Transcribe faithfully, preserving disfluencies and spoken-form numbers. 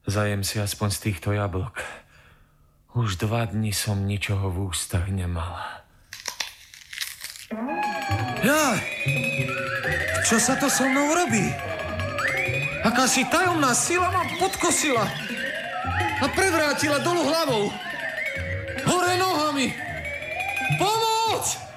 Zajem si aspoň z týchto jablok. Už dva dni som ničoho v ústach nemal. Ja! Čo sa to so mnou robí? Akási tajomná sila ma podkosila a prevrátila dolu hlavou. Hore nohami! Pomoc!